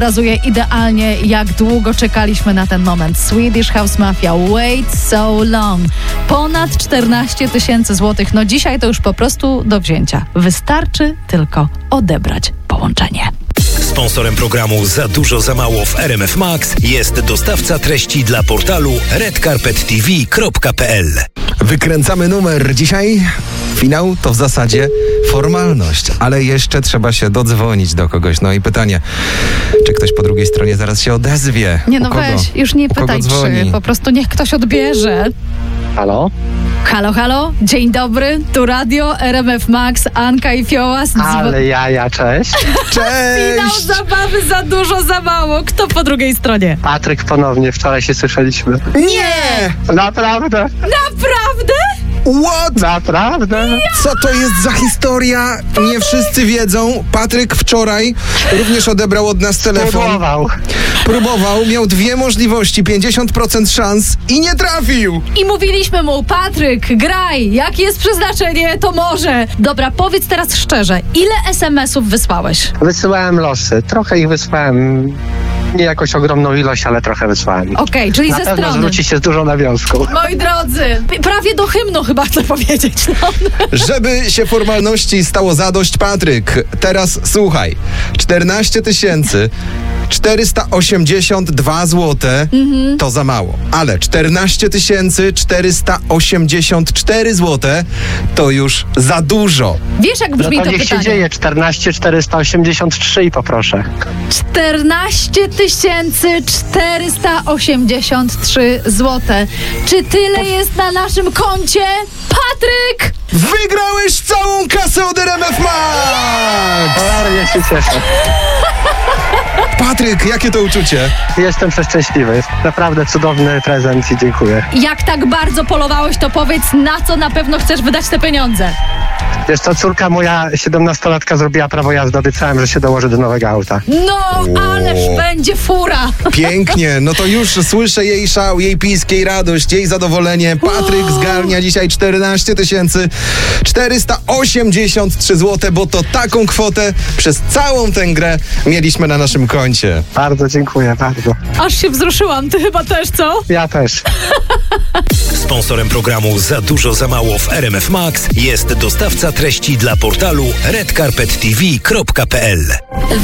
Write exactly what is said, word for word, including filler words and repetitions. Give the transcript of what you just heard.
Obrazuje idealnie, jak długo czekaliśmy na ten moment. Swedish House Mafia, Wait So Long. Ponad czternaście tysięcy złotych. No dzisiaj to już po prostu do wzięcia. Wystarczy tylko odebrać połączenie. Sponsorem programu Za dużo, za mało w R M F Max jest dostawca treści dla portalu red carpet t v kropka p l. Wykręcamy numer. Dzisiaj finał to w zasadzie formalność, ale jeszcze trzeba się dodzwonić do kogoś. No i pytanie, czy ktoś po drugiej stronie zaraz się odezwie? Nie no U kogo? weź, już nie U kogo pytaj dzwoni? czy, po prostu niech ktoś odbierze. Halo? Halo, halo, dzień dobry, tu radio R M F Max, Anka i Fiołas. Ale jaja, cześć. Finał Cześć! zabawy, za dużo, za mało. Kto po drugiej stronie? Patryk ponownie, wczoraj się słyszeliśmy. Nie! Naprawdę? Naprawdę? What? Naprawdę? Co to jest za historia? Nie wszyscy wiedzą. Patryk wczoraj również odebrał od nas telefon. Próbował. Próbował, miał dwie możliwości, pięćdziesiąt procent szans i nie trafił. I mówiliśmy mu, Patryk, graj, jakie jest przeznaczenie, to może. Dobra, powiedz teraz szczerze, ile es em esów wysłałeś? Wysyłałem losy. Trochę ich wysłałem. Nie jakąś ogromną ilość, ale trochę wysłałem. Okej, czyli Na ze pewno strony. zwróci się z dużą nawiązką. Moi drodzy, prawie do hymnu chyba chcę powiedzieć. No. Żeby się formalności stało zadość, Patryk, teraz słuchaj. czternaście tysięcy czterysta osiemdziesiąt dwa złote Mhm. to za mało, ale czternaście tysięcy czterysta osiemdziesiąt cztery złote to już za dużo. Wiesz, jak No brzmi to to niech się pytanie? dzieje. czternaście czterysta osiemdziesiąt trzy i poproszę. czternaście tysięcy czterysta osiemdziesiąt trzy złote. Czy tyle jest na naszym koncie? Patryk! Wygrałeś całą kasę od R M F Max! Cholernie się cieszę. Patryk, jakie to uczucie? Jestem przeszczęśliwy. Jest naprawdę cudowny prezent i dziękuję. Jak tak bardzo polowałeś, to powiedz, na co na pewno chcesz wydać te pieniądze? Wiesz co, córka moja siedemnastolatka zrobiła prawo jazdy. Obiecałem, że się dołoży do nowego auta. No, ależ będzie fura. Pięknie, no to już słyszę jej szał, jej pisk, jej radość, jej zadowolenie. Patryk zgarnia dzisiaj czternaście tysięcy czterysta osiemdziesiąt trzy złote, bo to taką kwotę przez całą tę grę mieliśmy na naszym koncie. Bardzo dziękuję, bardzo. Aż się wzruszyłam, ty chyba też, co? Ja też. Sponsorem programu Za dużo, za mało w R M F Max jest dostawca treści dla portalu red carpet t v kropka p l.